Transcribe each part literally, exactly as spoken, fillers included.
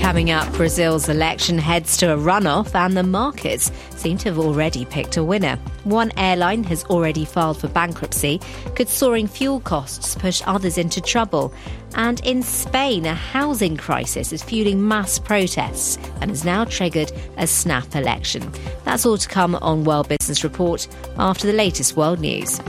Coming up, Brazil's election heads to a runoff and the markets seem to have already picked a winner. One airline has already filed for bankruptcy. Could soaring fuel costs push others into trouble? And in Spain, a housing crisis is fueling mass protests and has now triggered a snap election. That's all to come on World Business Report after the latest world news.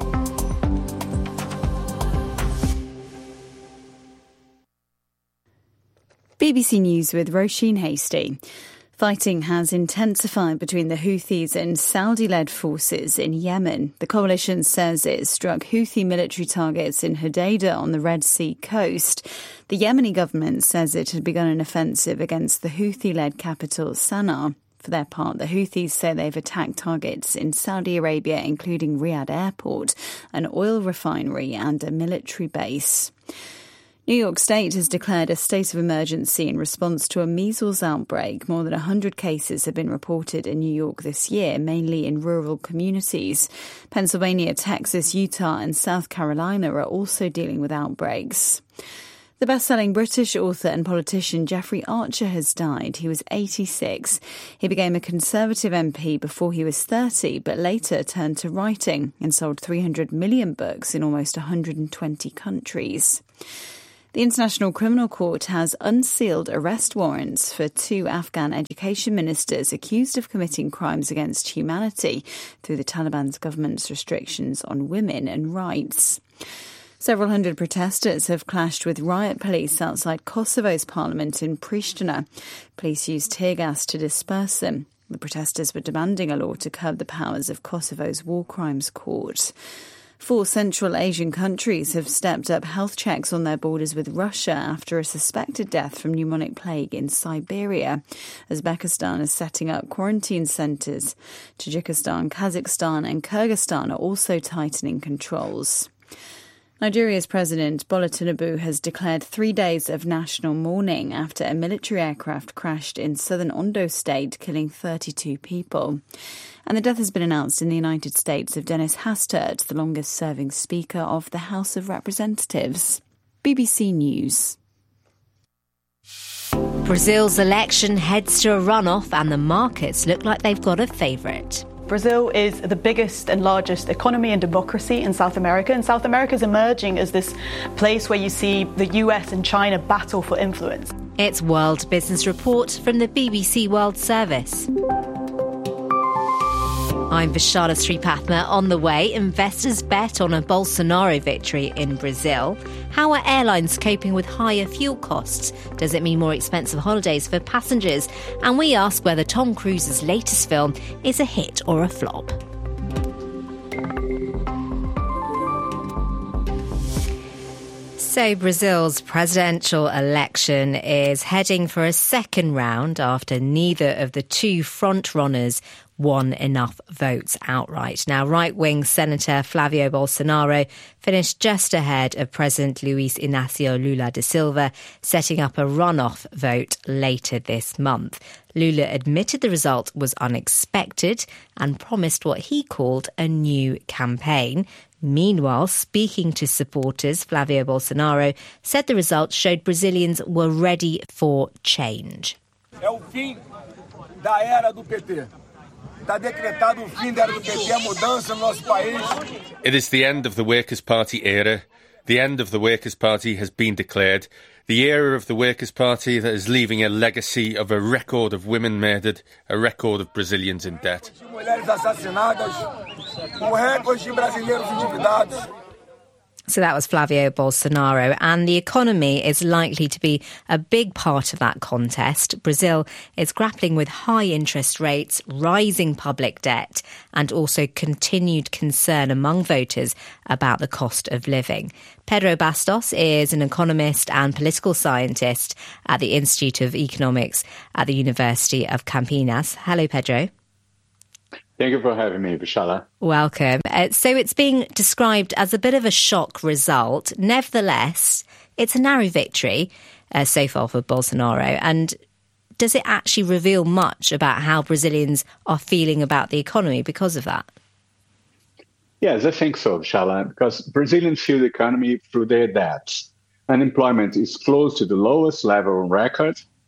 B B C News with Roisin Hastie. Fighting has intensified between the Houthis and Saudi-led forces in Yemen. The coalition says it struck Houthi military targets in Hodeidah on the Red Sea coast. The Yemeni government says it had begun an offensive against the Houthi-led capital Sana'a. For their part, the Houthis say they've attacked targets in Saudi Arabia, including Riyadh Airport, an oil refinery and a military base. New York State has declared a state of emergency in response to a measles outbreak. More than one hundred cases have been reported in New York this year, mainly in rural communities. Pennsylvania, Texas, Utah and South Carolina are also dealing with outbreaks. The best-selling British author and politician Jeffrey Archer has died. He was eighty-six. He became a Conservative M P before he was thirty, but later turned to writing and sold three hundred million books in almost one hundred twenty countries. The International Criminal Court has unsealed arrest warrants for two Afghan education ministers accused of committing crimes against humanity through the Taliban's government's restrictions on women and rights. Several hundred protesters have clashed with riot police outside Kosovo's parliament in Pristina. Police used tear gas to disperse them. The protesters were demanding a law to curb the powers of Kosovo's War Crimes Court. Four Central Asian countries have stepped up health checks on their borders with Russia after a suspected death from pneumonic plague in Siberia. Uzbekistan is setting up quarantine centres. Tajikistan, Kazakhstan and Kyrgyzstan are also tightening controls. Nigeria's President Bola Tinubu has declared three days of national mourning after a military aircraft crashed in southern Ondo State, killing thirty-two people. And the death has been announced in the United States of Dennis Hastert, the longest-serving Speaker of the House of Representatives. B B C News. Brazil's election heads to a runoff and the markets look like they've got a favourite. Brazil is the biggest and largest economy and democracy in South America, and South America is emerging as this place where you see the U S and China battle for influence. It's World Business Report from the B B C World Service. I'm Vishala Sripathma. On the way, investors bet on a Bolsonaro victory in Brazil. How are airlines coping with higher fuel costs? Does it mean more expensive holidays for passengers? And we ask whether Tom Cruise's latest film is a hit or a flop. So Brazil's presidential election is heading for a second round after neither of the two front-runners won enough votes outright. Now, right-wing Senator Flavio Bolsonaro finished just ahead of President Luiz Inácio Lula da Silva, setting up a runoff vote later this month. Lula admitted the result was unexpected and promised what he called a new campaign. Meanwhile, speaking to supporters, Flavio Bolsonaro said the results showed Brazilians were ready for change. É o fim da era do P T. Está decretado o fim da era do P T, a mudança no nosso país. It is the end of the Workers' Party era. The end of the Workers' Party has been declared. The era of the Workers' Party that is leaving a legacy of a record of women murdered, a record of Brazilians in debt. Mulheres assassinadas, um recorde de brasileiros endividados. So that was Flavio Bolsonaro, and the economy is likely to be a big part of that contest. Brazil is grappling with high interest rates, rising public debt, and also continued concern among voters about the cost of living. Pedro Bastos is an economist and political scientist at the Institute of Economics at the University of Campinas. Hello, Pedro. Thank you for having me, Vishala. Welcome. Uh, so it's being described as a bit of a shock result. Nevertheless, it's a narrow victory uh, so far for Bolsonaro. And does it actually reveal much about how Brazilians are feeling about the economy because of that? Yes, I think so, Vishala, because Brazilians feel the economy through their debts. Unemployment is close to the lowest level on record.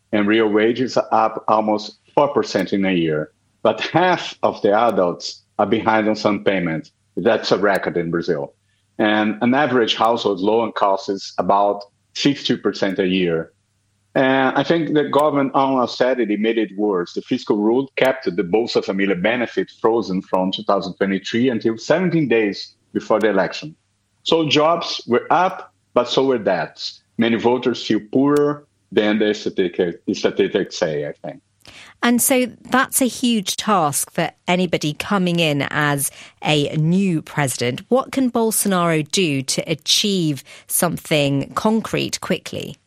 and real wages are up almost four percent in a year. But half of the adults are behind on some payments. That's a record in Brazil. And an average household loan cost is about sixty percent a year. And I think the government on austerity made it worse. The fiscal rule kept the Bolsa Família benefit frozen from two thousand twenty-three until seventeen days before the election. So jobs were up, but so were debts. Many voters feel poorer than the statistics say, I think. And so that's a huge task for anybody coming in as a new president. What can Bolsonaro do to achieve something concrete quickly?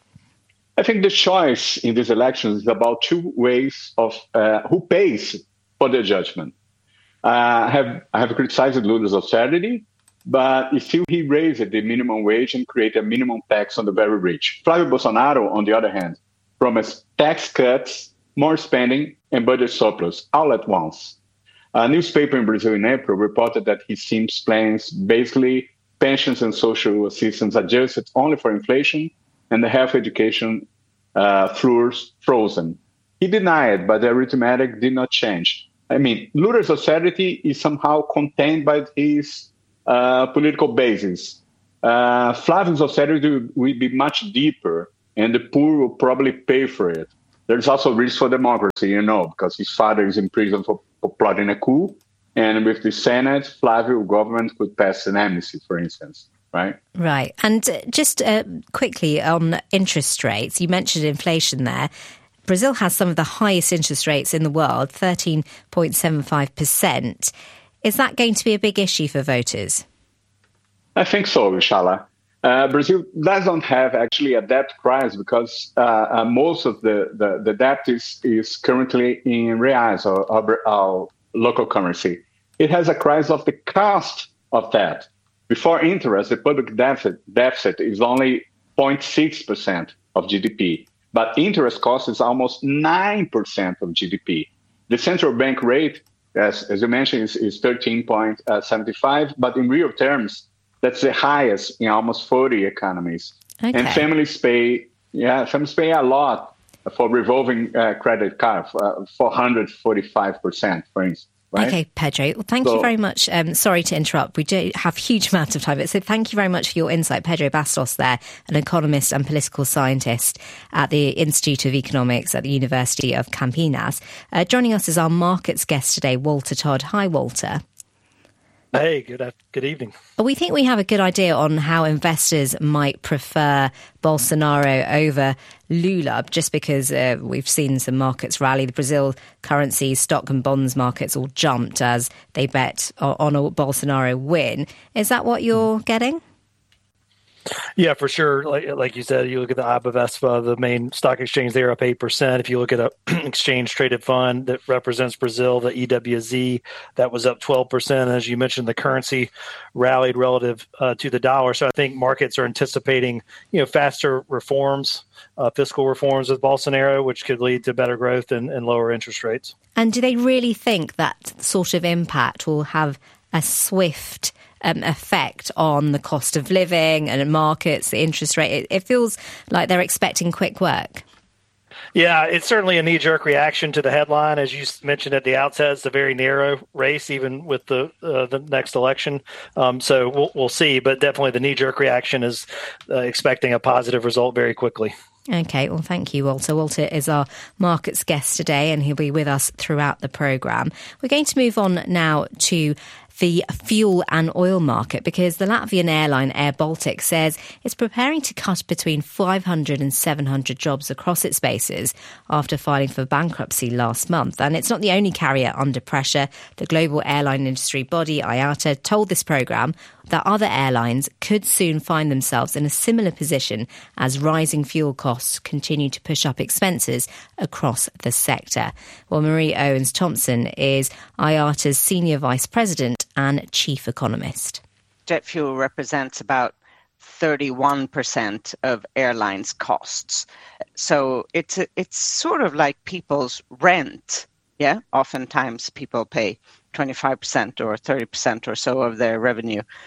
I think the choice in these elections is about two ways of uh, who pays for the judgment. Uh, I have I have criticized Lula's austerity, but still he raised the minimum wage and created a minimum tax on the very rich. Flávio Bolsonaro, on the other hand, promised tax cuts, more spending, and budget surplus all at once. A newspaper in Brazil in April reported that he seems plans basically pensions and social assistance adjusted only for inflation, and the health education uh, floors frozen. He denied, but the arithmetic did not change. I mean, Lula's austerity is somehow contained by his uh, political basis. Uh, Flávio's austerity will be much deeper, and the poor will probably pay for it. There's also risk for democracy, you know, because his father is in prison for, for plotting a coup, and with the Senate, Flávio government could pass an amnesty, for instance. Right. Right. And just uh, quickly on interest rates, you mentioned inflation there. Brazil has some of the highest interest rates in the world, thirteen point seven five percent. Is that going to be a big issue for voters? I think so, Shala. Uh, Brazil doesn't have actually a debt crisis because uh, uh, most of the, the, the debt is, is currently in reais, or, or, or local currency. It has a crisis of the cost of debt. Before interest, the public deficit, deficit is only zero point six percent of G D P, but interest cost is almost nine percent of G D P. The central bank rate, as, as you mentioned, is, is thirteen point seven five, but in real terms, that's the highest in almost forty economies. Okay. And families pay, yeah, families pay a lot for revolving uh, credit card, uh, four hundred forty-five percent, for instance. Right? Okay, Pedro. Well, thank so, you very much. Um, sorry to interrupt. We do have a huge amount of time. So thank you very much for your insight. Pedro Bastos there, an economist and political scientist at the Institute of Economics at the University of Campinas. Uh, joining us is our markets guest today, Walter Todd. Hi, Walter. Hey, good good evening. We think we have a good idea on how investors might prefer Bolsonaro over Lula, just because uh, we've seen some markets rally. The Brazil currency, stock and bonds markets all jumped as they bet on a Bolsonaro win. Is that what you're getting? Yeah, for sure. Like like you said, you look at the Ibovespa, the main stock exchange there, up eight percent. If you look at an exchange-traded fund that represents Brazil, the E W Z, that was up twelve percent. As you mentioned, the currency rallied relative uh, to the dollar. So I think markets are anticipating, you know, faster reforms, uh, fiscal reforms with Bolsonaro, which could lead to better growth and, and lower interest rates. And do they really think that sort of impact will have a swift Um, effect on the cost of living and markets, the interest rate? It, it feels like they're expecting quick work. Yeah, it's certainly a knee-jerk reaction to the headline. As you mentioned at the outset, it's a very narrow race, even with the uh, the next election. Um, so we'll, we'll see, but definitely the knee-jerk reaction is uh, expecting a positive result very quickly. Okay, well, thank you, Walter. Walter is our markets guest today, and he'll be with us throughout the programme. We're going to move on now to the fuel and oil market, because the Latvian airline Air Baltic says it's preparing to cut between five hundred and seven hundred jobs across its bases after filing for bankruptcy last month. And it's not the only carrier under pressure. The global airline industry body, I A T A, told this programme that other airlines could soon find themselves in a similar position as rising fuel costs continue to push up expenses across the sector. Well, Marie Owens-Thompson is I A T A's Senior Vice President and Chief Economist. Jet fuel represents about thirty-one percent of airlines' costs. So it's a, it's sort of like people's rent. Yeah, oftentimes people pay twenty-five percent or thirty percent or so of their revenue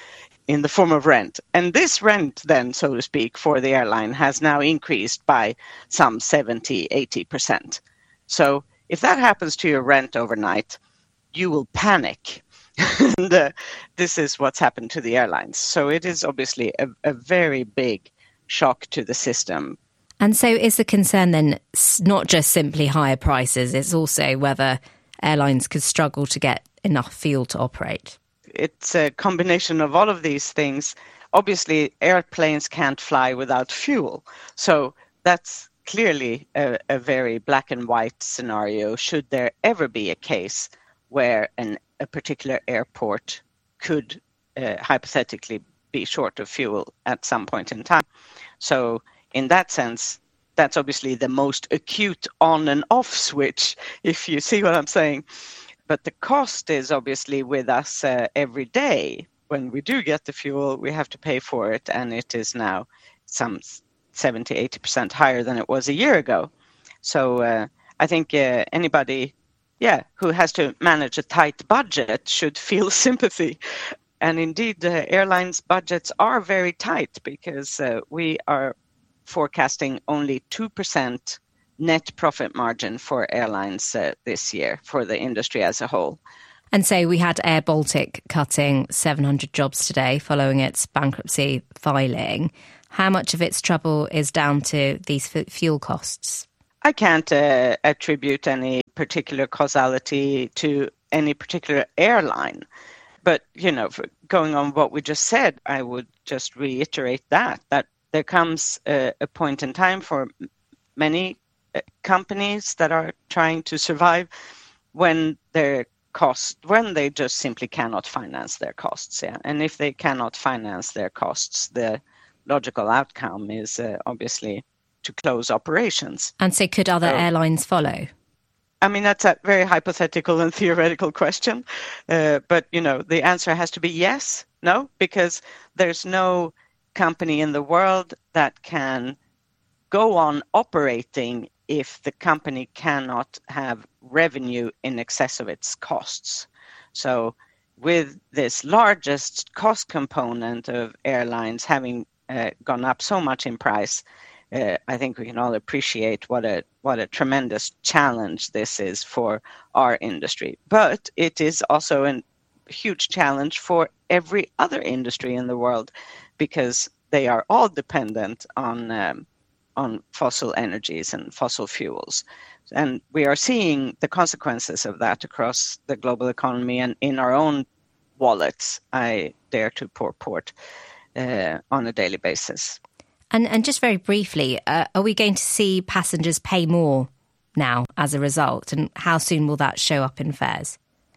in the form of rent. And this rent then, so to speak, for the airline has now increased by some seventy, eighty percent. So if that happens to your rent overnight, you will panic. and uh, this is what's happened to the airlines. So it is obviously a, a very big shock to the system. And so is the concern then not just simply higher prices, it's also whether airlines could struggle to get enough fuel to operate? It's a combination of all of these things. Obviously, airplanes can't fly without fuel. So that's clearly a, a very black and white scenario should there ever be a case where an, a particular airport could uh, hypothetically be short of fuel at some point in time. So in that sense, that's obviously the most acute on and off switch, if you see what I'm saying. But the cost is obviously with us uh, every day. When we do get the fuel, we have to pay for it, and it is now some seventy, eighty percent higher than it was a year ago. So uh, I think uh, anybody yeah, who has to manage a tight budget should feel sympathy. And indeed, uh, airlines' budgets are very tight because uh, we are forecasting only two percent net profit margin for airlines uh, this year for the industry as a whole. And so we had Air Baltic cutting seven hundred jobs today following its bankruptcy filing. How much of its trouble is down to these f- fuel costs? I can't uh, attribute any particular causality to any particular airline. But, you know, for going on what we just said, I would just reiterate that, that there comes a, a point in time for many uh, companies that are trying to survive when their costs, when they just simply cannot finance their costs. Yeah. And if they cannot finance their costs, the logical outcome is uh, obviously to close operations. And so could other so, airlines follow? I mean, that's a very hypothetical and theoretical question. Uh, but, you know, the answer has to be yes, no, because there's no company in the world that can go on operating if the company cannot have revenue in excess of its costs. So with this largest cost component of airlines having uh, gone up so much in price, Uh, I think we can all appreciate what a what a tremendous challenge this is for our industry. But it is also a huge challenge for every other industry in the world because they are all dependent on um, on fossil energies and fossil fuels. And we are seeing the consequences of that across the global economy and in our own wallets, I dare to purport, uh, on a daily basis. And and just very briefly, uh, are we going to see passengers pay more now as a result? And how soon will that show up in fares?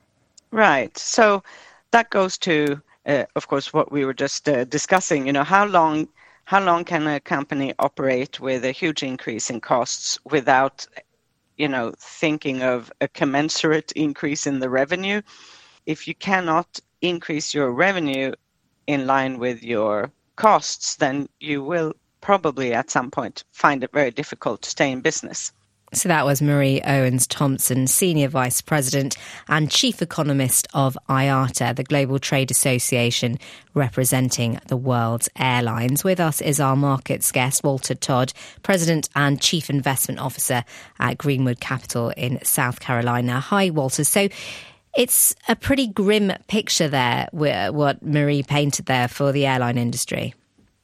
Right. So that goes to, uh, of course, what we were just uh, discussing. You know, how long how long can a company operate with a huge increase in costs without, you know, thinking of a commensurate increase in the revenue? If you cannot increase your revenue in line with your costs, then you will probably at some point find it very difficult to stay in business. So that was Marie Owens-Thompson, Senior Vice President and Chief Economist of I A T A, the Global Trade Association representing the world's airlines. With us is our markets guest, Walter Todd, President and Chief Investment Officer at Greenwood Capital in South Carolina. Hi, Walter. So it's a pretty grim picture there, what Marie painted there for the airline industry.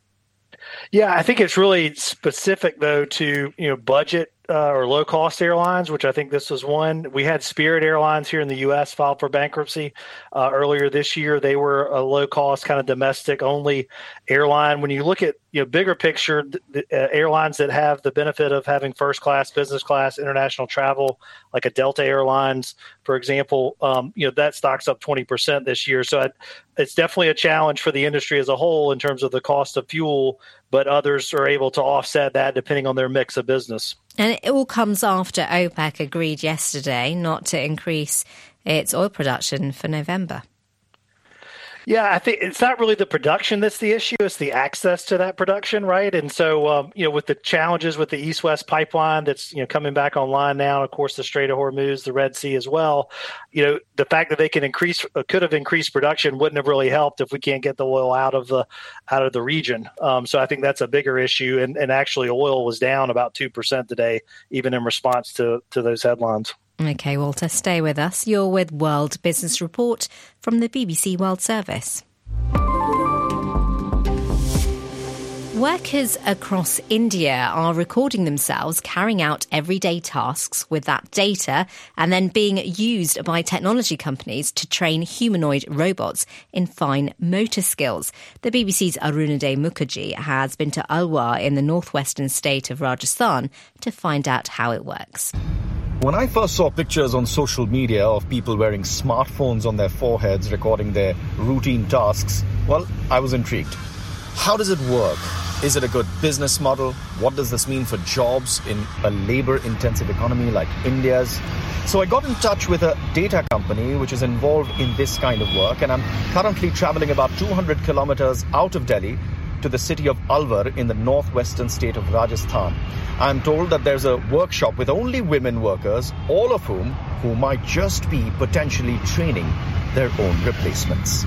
Yeah, I think it's really specific, though, to, you know, budget uh, or low-cost airlines, which I think this was one. We had Spirit Airlines here in the U S filed for bankruptcy uh, earlier this year. They were a low-cost, kind of domestic-only airline. When you look at, you know, bigger picture, the, uh, airlines that have the benefit of having first-class, business-class, international travel, like a Delta Airlines, for example, um, you know, that stock's up twenty percent this year. So I, it's definitely a challenge for the industry as a whole in terms of the cost of fuel, but others are able to offset that depending on their mix of business. And it all comes after OPEC agreed yesterday not to increase its oil production for November. Yeah, I think it's not really the production that's the issue. It's the access to that production, right? And so, um, you know, with the challenges with the East-West pipeline that's, you know, coming back online now, of course, the Strait of Hormuz, the Red Sea as well, you know, the fact that they can increase, uh, could have increased production wouldn't have really helped if we can't get the oil out of the out of the region. Um, so I think that's a bigger issue. And, and actually, oil was down about two percent today, even in response to, to those headlines. OK, Walter, stay with us. You're with World Business Report from the B B C World Service. Workers across India are recording themselves carrying out everyday tasks with that data and then being used by technology companies to train humanoid robots in fine motor skills. The B B C's Arunaday Mukherjee has been to Alwar in the northwestern state of Rajasthan to find out how it works. When I first saw pictures on social media of people wearing smartphones on their foreheads recording their routine tasks, well, I was intrigued. How does it work? Is it a good business model? What does this mean for jobs in a labor-intensive economy like India's? So I got in touch with a data company which is involved in this kind of work, and I'm currently traveling about two hundred kilometers out of Delhi to the city of Alwar in the northwestern state of Rajasthan. I'm told that there's a workshop with only women workers, all of whom who might just be potentially training their own replacements.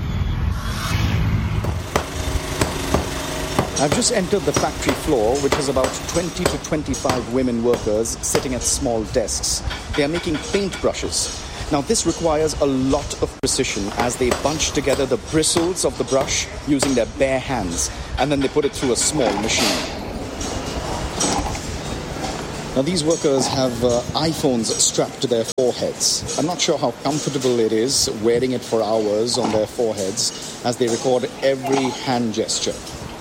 I've just entered the factory floor, which has about twenty to twenty-five women workers sitting at small desks. They are making paintbrushes. Now, this requires a lot of precision as they bunch together the bristles of the brush using their bare hands, and then they put it through a small machine. Now, these workers have uh, iPhones strapped to their foreheads. I'm not sure how comfortable it is wearing it for hours on their foreheads as they record every hand gesture.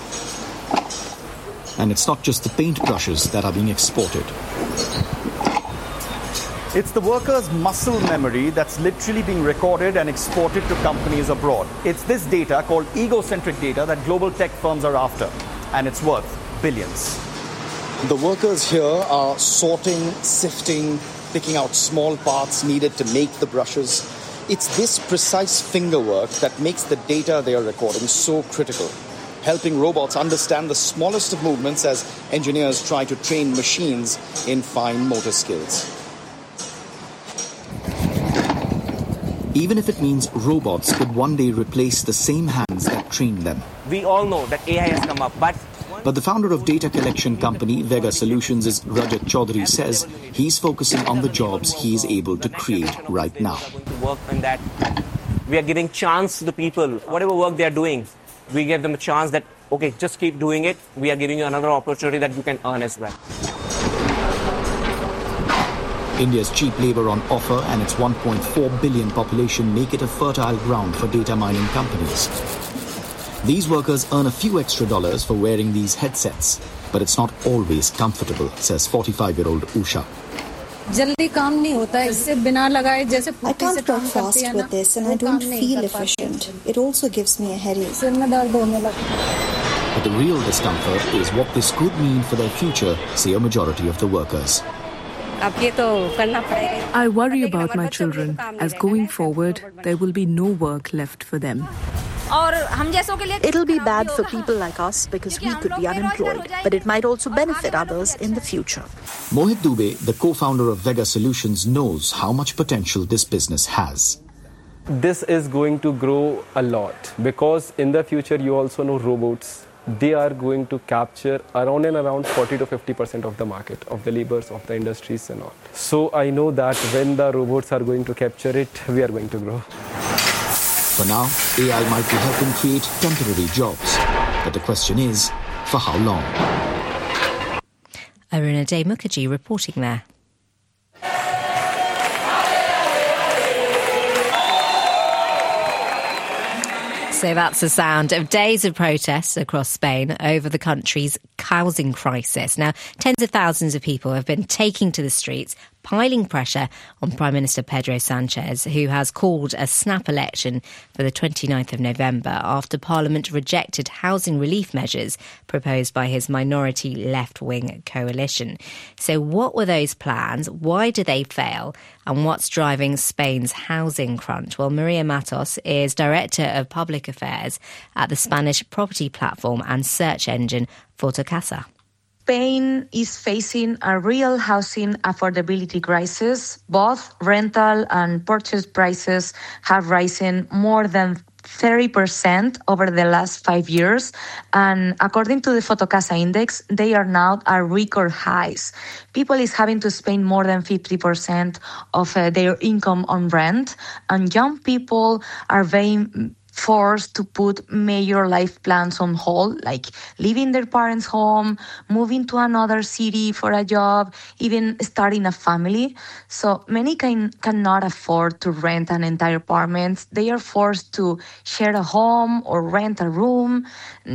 And it's not just the paintbrushes that are being exported. It's the workers' muscle memory that's literally being recorded and exported to companies abroad. It's this data, called egocentric data, that global tech firms are after, and it's worth billions. The workers here are sorting, sifting, picking out small parts needed to make the brushes. It's this precise finger work that makes the data they are recording so critical, helping robots understand the smallest of movements as engineers try to train machines in fine motor skills. Even if it means robots could one day replace the same hands that trained them. We all know that A I has come up, but... But the founder of data collection company Vega Solutions, Rajat Chaudhary, says he's focusing on the jobs he is able to create right now. Work on that. We are giving chance to the people. Whatever work they are doing, we give them a chance that, okay, just keep doing it. We are giving you another opportunity that you can earn as well. India's cheap labour on offer and its one point four billion population make it a fertile ground for data mining companies. These workers earn a few extra dollars for wearing these headsets, but it's not always comfortable, says forty-five-year-old Usha. I can't work fast with this and I don't feel efficient. It also gives me a headache. But the real discomfort is what this could mean for their future, say a majority of the workers. I worry about my children, as going forward, there will be no work left for them. It'll be bad for people like us because we could be unemployed, but it might also benefit others in the future. Mohit Dubey, the co-founder of Vega Solutions, knows how much potential this business has. This is going to grow a lot because in the future, you also know robots. They are going to capture around and around forty to fifty percent of the market, of the labors, of the industries and all. So I know that when the robots are going to capture it, we are going to grow. For now, A I might be helping create temporary jobs. But the question is, for how long? Arunaday Mukherjee reporting there. So that's the sound of days of protests across Spain over the country's housing crisis. Now, tens of thousands of people have been taking to the streets, piling pressure on Prime Minister Pedro Sanchez, who has called a snap election for the twenty-ninth of November after Parliament rejected housing relief measures proposed by his minority left-wing coalition. So what were those plans? Why did they fail? And what's driving Spain's housing crunch? Well, Maria Matos is Director of Public Affairs at the Spanish property platform and search engine Fotocasa. Spain is facing a real housing affordability crisis. Both rental and purchase prices have risen more than thirty percent over the last five years. And according to the Fotocasa index, they are now at record highs. People is having to spend more than fifty percent of uh, their income on rent. And young people are very forced to put major life plans on hold, like leaving their parents' home, moving to another city for a job, even starting a family. So many can cannot afford to rent an entire apartment. They are forced to share a home or rent a room.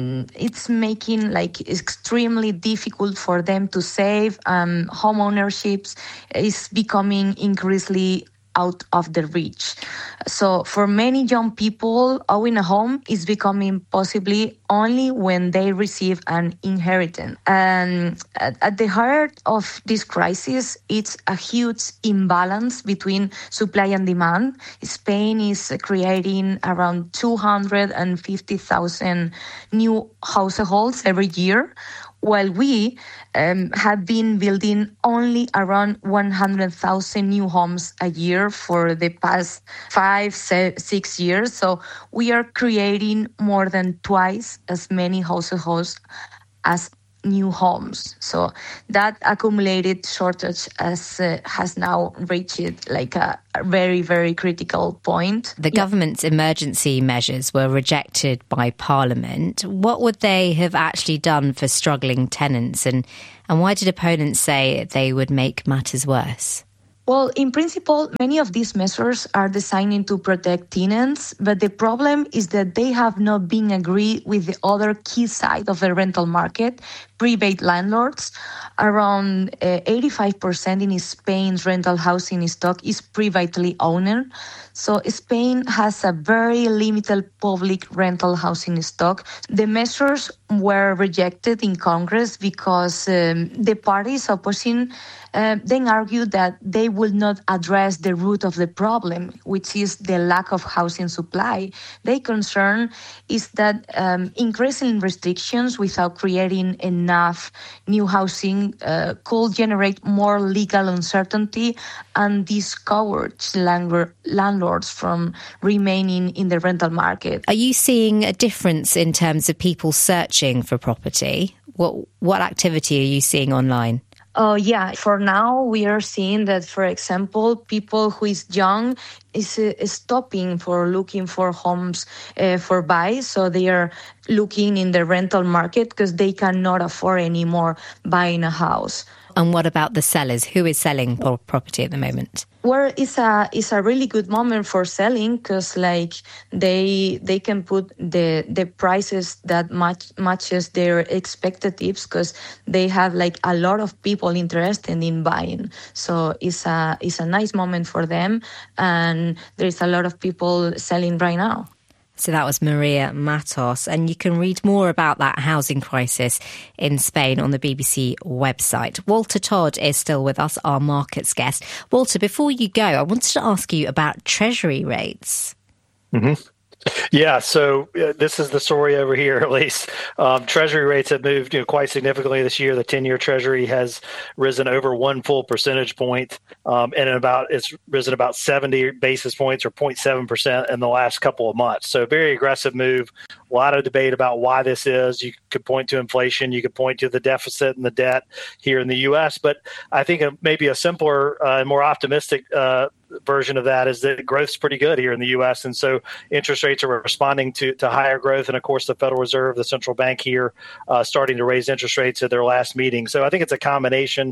It's making like extremely difficult for them to save. Um, home ownership is becoming increasingly out of the reach. So for many young people, owning a home is becoming possibly only when they receive an inheritance. And at, at the heart of this crisis, it's a huge imbalance between supply and demand. Spain is creating around two hundred fifty thousand new households every year, while we um, have been building only around one hundred thousand new homes a year for the past five, six years. So we are creating more than twice as many households as new homes. So that accumulated shortage has, uh, has now reached like a very, very critical point. The yeah. government's emergency measures were rejected by Parliament. What would they have actually done for struggling tenants, and, and why did opponents say they would make matters worse? Well, in principle, many of these measures are designed to protect tenants, but the problem is that they have not been agreed with the other key side of the rental market, private landlords. Around uh, eighty-five percent in Spain's rental housing stock is privately owned. So Spain has a very limited public rental housing stock. The measures were rejected in Congress because um, the parties opposing uh, then argued that they will not address the root of the problem, which is the lack of housing supply. Their concern is that um, increasing restrictions without creating enough new housing uh, could generate more legal uncertainty and discourage landlord, landlords from remaining in the rental market. Are you seeing a difference in terms of people searching for property? What what activity are you seeing online? Oh, uh, yeah. For now, we are seeing that, for example, people who is young is, uh, is stopping for looking for homes uh, for buy. So they are looking in the rental market because they cannot afford anymore buying a house. And what about the sellers? Who is selling property at the moment? Well, it's a it's a really good moment for selling because like they they can put the the prices that match matches their expectations because they have like a lot of people interested in buying. So it's a it's a nice moment for them, and there's a lot of people selling right now. So that was Maria Matos, and you can read more about that housing crisis in Spain on the B B C website. Walter Todd is still with us, our markets guest. Walter, before you go, I wanted to ask you about Treasury rates. Mm-hmm. Yeah, so uh, this is the story over here, at least. Um, Treasury rates have moved you know, quite significantly this year. The ten-year Treasury has risen over one full percentage point, um, and about it's risen about seventy basis points or zero point seven percent in the last couple of months. So very aggressive move. A lot of debate about why this is. You could point to inflation. You could point to the deficit and the debt here in the U S. But I think a, maybe a simpler uh, and more optimistic uh, version of that is that growth's pretty good here in the U S. And so interest rates are responding to, to higher growth. And of course, the Federal Reserve, the central bank here, uh, starting to raise interest rates at their last meeting. So I think it's a combination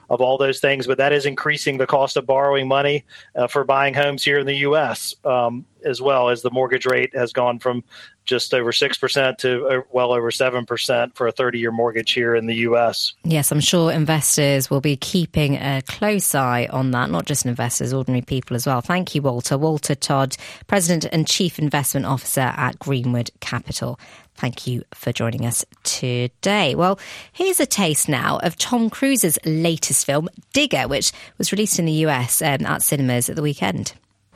of all those things. But that is increasing the cost of borrowing money uh, for buying homes here in the U S, um, as well as the mortgage rate has gone from just over six percent to uh, well over seven percent for a thirty-year mortgage here in the U S. Yes, I'm sure investors will be keeping a close eye on that, not just investors, ordinary people as well. Thank you, Walter. Walter Todd, President and Chief Investment Officer at Greenwood Capital. Thank you for joining us today. Well, here's a taste now of Tom Cruise's latest film, Digger, which was released in the U S um, at cinemas at the weekend.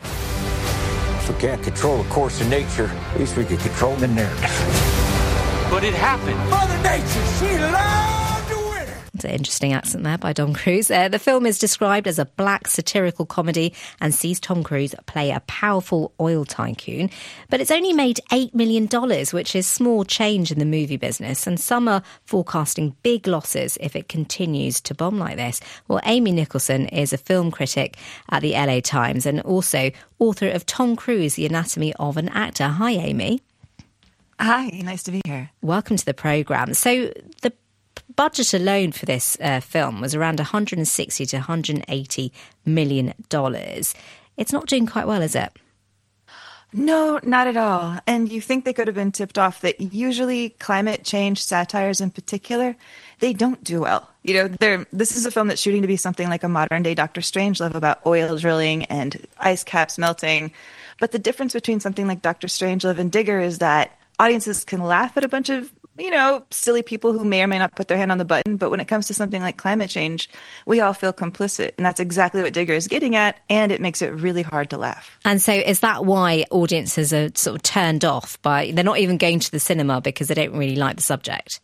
If we can't control the course of nature, at least we can control the narrative. But it happened. Mother Nature, she loved to win. It's an interesting accent there by Tom Cruise. Uh, the film is described as a black satirical comedy and sees Tom Cruise play a powerful oil tycoon. But it's only made eight million dollars, which is small change in the movie business. And some are forecasting big losses if it continues to bomb like this. Well, Amy Nicholson is a film critic at the L A Times and also author of Tom Cruise, The Anatomy of an Actor. Hi, Amy. Hi, nice to be here. Welcome to the programme. So the budget alone for this uh, film was around one hundred sixty to one hundred eighty million dollars. It's not doing quite well, is it? No, not at all. And you think they could have been tipped off that usually climate change satires in particular, they don't do well. You know, they're, this is a film that's shooting to be something like a modern-day Doctor Strangelove about oil drilling and ice caps melting. But the difference between something like Doctor Strangelove and Digger is that audiences can laugh at a bunch of, you know, silly people who may or may not put their hand on the button. But when it comes to something like climate change, we all feel complicit. And that's exactly what Digger is getting at. And it makes it really hard to laugh. And so is that why audiences are sort of turned off by, they're not even going to the cinema because they don't really like the subject?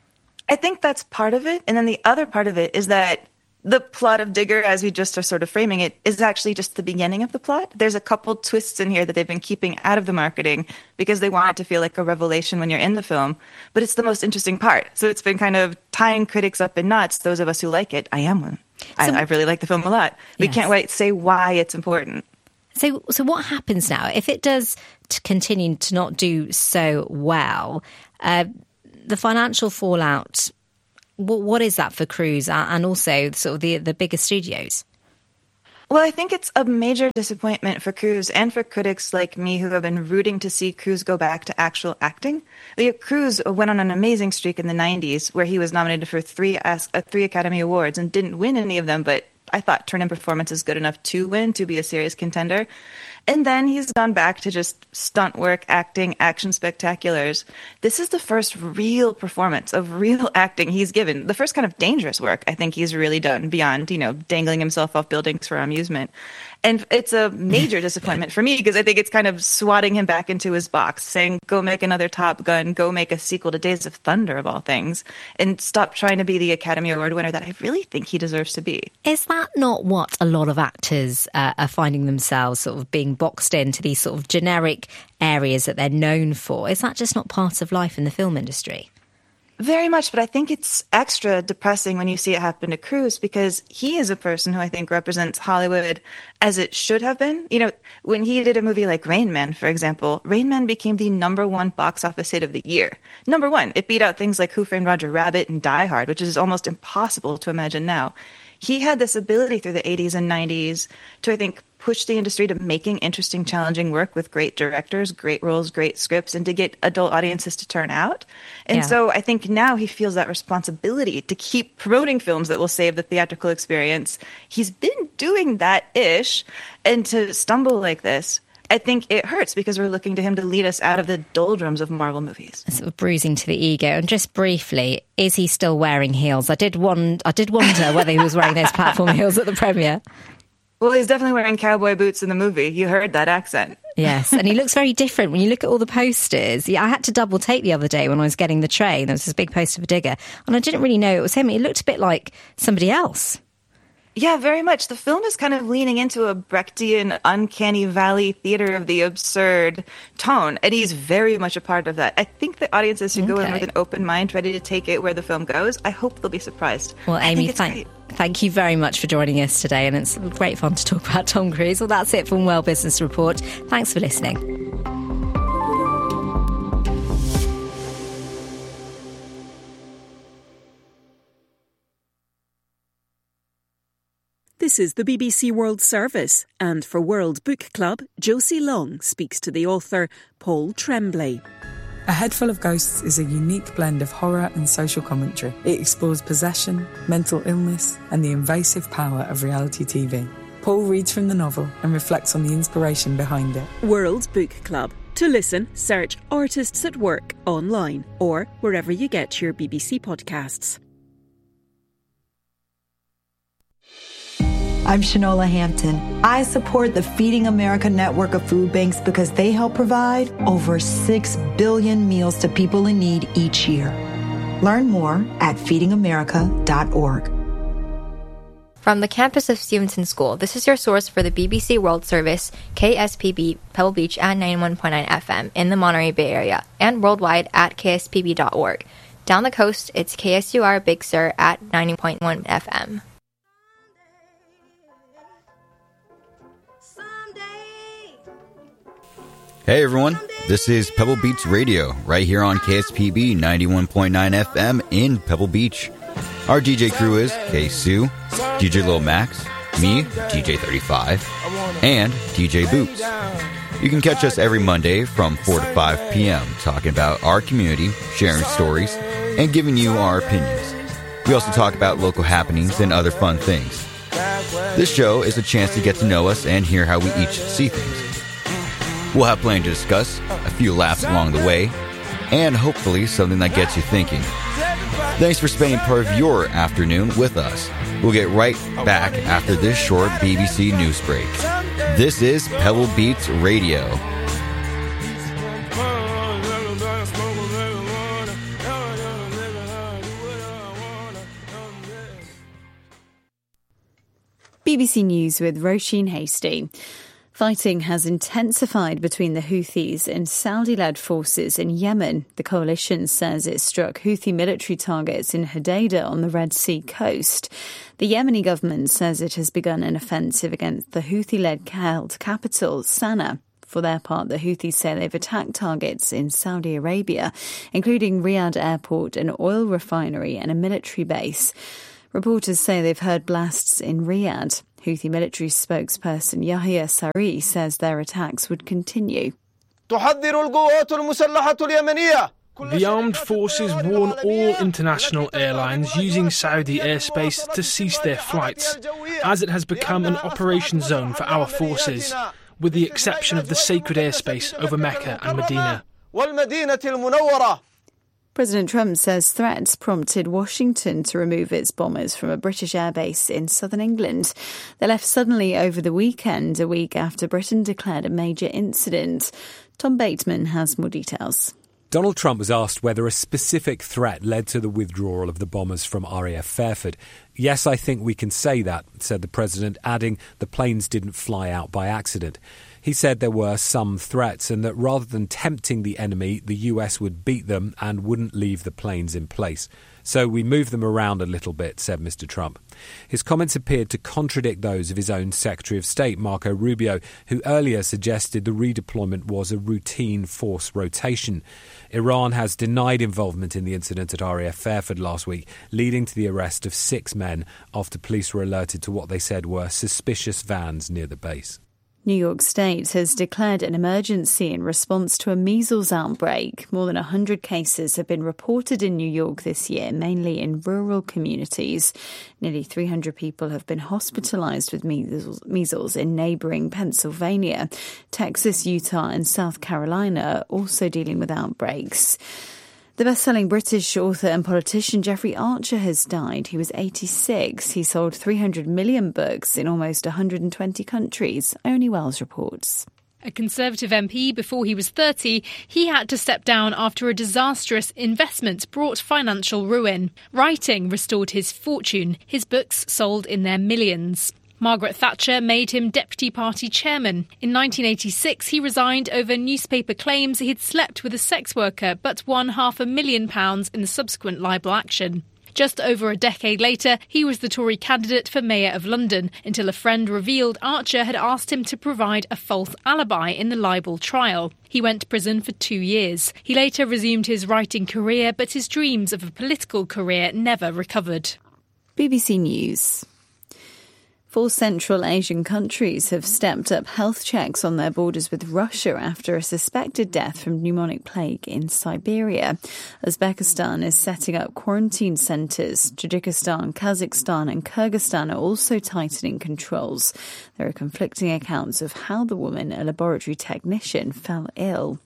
I think that's part of it. And then the other part of it is that the plot of Digger, as we just are sort of framing it, is actually just the beginning of the plot. There's a couple twists in here that they've been keeping out of the marketing because they want it to feel like a revelation when you're in the film. But it's the most interesting part. So it's been kind of tying critics up in knots. Those of us who like it, I am one. So, I, I really like the film a lot. We yes. can't wait to say why it's important. So, so what happens now if it does to continue to not do so well? Uh, the financial fallout. What is that for Cruise and also sort of the the bigger studios? Well, I think it's a major disappointment for Cruise and for critics like me who have been rooting to see Cruise go back to actual acting. Cruise went on an amazing streak in the nineties where he was nominated for three uh, three Academy Awards and didn't win any of them, but I thought turn-in performance is good enough to win, to be a serious contender. And then he's gone back to just stunt work, acting, action spectaculars. This is the first real performance of real acting he's given. The first kind of dangerous work I think he's really done beyond, you know, dangling himself off buildings for amusement. And it's a major disappointment for me because I think it's kind of swatting him back into his box, saying, go make another Top Gun, go make a sequel to Days of Thunder, of all things, and stop trying to be the Academy Award winner that I really think he deserves to be. Is that not what a lot of actors uh, are finding themselves sort of being boxed into these sort of generic areas that they're known for? Is that just not part of life in the film industry? Very much, but I think it's extra depressing when you see it happen to Cruise because he is a person who I think represents Hollywood as it should have been. You know, when he did a movie like Rain Man, for example, Rain Man became the number one box office hit of the year. Number one. It beat out things like Who Framed Roger Rabbit and Die Hard, which is almost impossible to imagine now. He had this ability through the eighties and nineties to, I think, push the industry to making interesting, challenging work with great directors, great roles, great scripts, and to get adult audiences to turn out. And yeah. so I think now he feels that responsibility to keep promoting films that will save the theatrical experience. He's been doing that-ish, and to stumble like this, I think it hurts because we're looking to him to lead us out of the doldrums of Marvel movies. Sort of bruising to the ego. And just briefly, is he still wearing heels? I did wonder, I did wonder whether he was wearing those platform heels at the premiere. Well, he's definitely wearing cowboy boots in the movie. You heard that accent. Yes, and he looks very different when you look at all the posters. Yeah, I had to double take the other day when I was getting the train. There was this big poster for Digger, and I didn't really know it was him. It looked a bit like somebody else. Yeah, very much. The film is kind of leaning into a Brechtian, uncanny valley theater of the absurd tone, and he's very much a part of that. I think the audiences should okay. go in with an open mind, ready to take it where the film goes. I hope they'll be surprised. Well, Amy, thank, thank you very much for joining us today, and it's great fun to talk about Tom Cruise. Well, that's it from Well Business Report. Thanks for listening. This is the B B C World Service, and for World Book Club, Josie Long speaks to the author Paul Tremblay. A Head Full of Ghosts is a unique blend of horror and social commentary. It explores possession, mental illness, and the invasive power of reality T V. Paul reads from the novel and reflects on the inspiration behind it. World Book Club. To listen, search Artists at Work online or wherever you get your B B C podcasts. I'm Shanola Hampton. I support the Feeding America network of food banks because they help provide over six billion meals to people in need each year. Learn more at feeding america dot org. From the campus of Stevenson School, this is your source for the B B C World Service, K S P B, Pebble Beach at ninety-one point nine F M in the Monterey Bay Area, and worldwide at k s p b dot org. Down the coast, it's K S U R Big Sur at ninety point one F M. Hey everyone, this is Pebble Beach Radio, right here on K S P B ninety-one point nine F M in Pebble Beach. Our D J crew is K-Sue, D J Lil Max, me, D J thirty-five, and D J Boots. You can catch us every Monday from four to five p.m. talking about our community, sharing stories, and giving you our opinions. We also talk about local happenings and other fun things. This show is a chance to get to know us and hear how we each see things. We'll have plenty to discuss, a few laughs along the way, and hopefully something that gets you thinking. Thanks for spending part of your afternoon with us. We'll get right back after this short B B C news break. This is Pebble Beats Radio. B B C News with Roisin Hasty. Fighting has intensified between the Houthis and Saudi-led forces in Yemen. The coalition says it struck Houthi military targets in Hodeidah on the Red Sea coast. The Yemeni government says it has begun an offensive against the Houthi-led capital, Sana'a. For their part, the Houthis say they've attacked targets in Saudi Arabia, including Riyadh Airport, an oil refinery and a military base. Reporters say they've heard blasts in Riyadh. Houthi military spokesperson Yahya Sari says their attacks would continue. The armed forces warn all international airlines using Saudi airspace to cease their flights, as it has become an operation zone for our forces, with the exception of the sacred airspace over Mecca and Medina. President Trump says threats prompted Washington to remove its bombers from a British airbase in southern England. They left suddenly over the weekend, a week after Britain declared a major incident. Tom Bateman has more details. Donald Trump was asked whether a specific threat led to the withdrawal of the bombers from R A F Fairford. Yes, I think we can say that, said the president, adding the planes didn't fly out by accident. He said there were some threats and that rather than tempting the enemy, the U S would beat them and wouldn't leave the planes in place. So we moved them around a little bit, said Mister Trump. His comments appeared to contradict those of his own Secretary of State, Marco Rubio, who earlier suggested the redeployment was a routine force rotation. Iran has denied involvement in the incident at R A F Fairford last week, leading to the arrest of six men after police were alerted to what they said were suspicious vans near the base. New York State has declared an emergency in response to a measles outbreak. More than one hundred cases have been reported in New York this year, mainly in rural communities. Nearly three hundred people have been hospitalized with measles, measles in neighboring Pennsylvania. Texas, Utah and South Carolina are also dealing with outbreaks. The best-selling British author and politician Jeffrey Archer has died. He was eighty-six. He sold three hundred million books in almost one hundred twenty countries. Ione Wells reports. A Conservative M P before he was thirty, he had to step down after a disastrous investment brought financial ruin. Writing restored his fortune. His books sold in their millions. Margaret Thatcher made him Deputy Party Chairman. In nineteen eighty-six, he resigned over newspaper claims he'd slept with a sex worker but won half a million pounds in the subsequent libel action. Just over a decade later, he was the Tory candidate for Mayor of London until a friend revealed Archer had asked him to provide a false alibi in the libel trial. He went to prison for two years. He later resumed his writing career, but his dreams of a political career never recovered. B B C News. Four Central Asian countries have stepped up health checks on their borders with Russia after a suspected death from pneumonic plague in Siberia. Uzbekistan is setting up quarantine centres. Tajikistan, Kazakhstan and Kyrgyzstan are also tightening controls. There are conflicting accounts of how the woman, a laboratory technician, fell ill.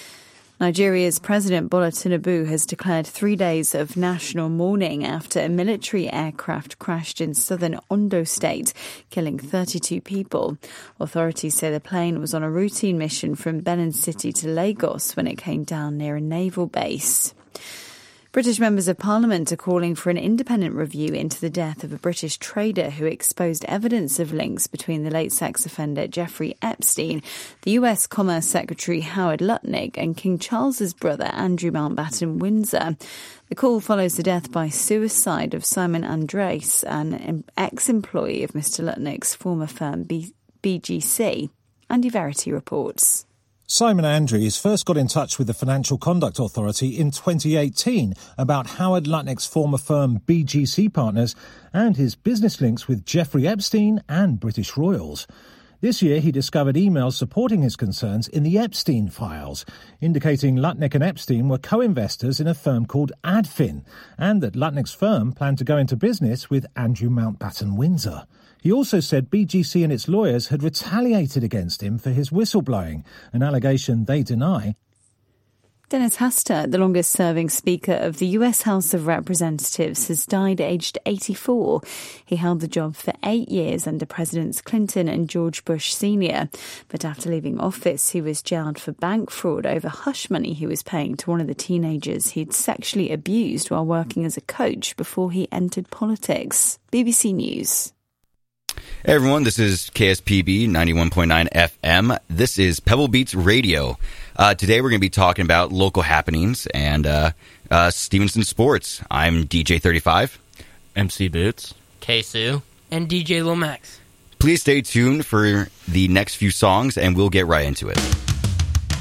Nigeria's President Bola Tinubu has declared three days of national mourning after a military aircraft crashed in southern Ondo State, killing thirty-two people. Authorities say the plane was on a routine mission from Benin City to Lagos when it came down near a naval base. British members of Parliament are calling for an independent review into the death of a British trader who exposed evidence of links between the late sex offender Jeffrey Epstein, the U S Commerce Secretary Howard Lutnick and King Charles's brother Andrew Mountbatten Windsor. The call follows the death by suicide of Simon Andres, an ex-employee of Mister Lutnick's former firm B- BGC. Andy Verity reports. Simon Andrews first got in touch with the Financial Conduct Authority in twenty eighteen about Howard Lutnick's former firm B G C Partners and his business links with Jeffrey Epstein and British royals. This year he discovered emails supporting his concerns in the Epstein files, indicating Lutnick and Epstein were co-investors in a firm called Adfin, and that Lutnick's firm planned to go into business with Andrew Mountbatten Windsor. He also said B G C and its lawyers had retaliated against him for his whistleblowing, an allegation they deny. Dennis Hastert, the longest-serving Speaker of the U S House of Representatives, has died aged eighty-four. He held the job for eight years under Presidents Clinton and George Bush Senior But after leaving office, he was jailed for bank fraud over hush money he was paying to one of the teenagers he'd sexually abused while working as a coach before he entered politics. B B C News. Hey everyone, this is K S P B ninety-one point nine F M. This is Pebble Beats Radio. Uh, today we're going to be talking about local happenings and uh, uh, Stevenson sports. I'm D J thirty-five. M C Boots. K-Sue. And D J Lomax. Please stay tuned for the next few songs and we'll get right into it.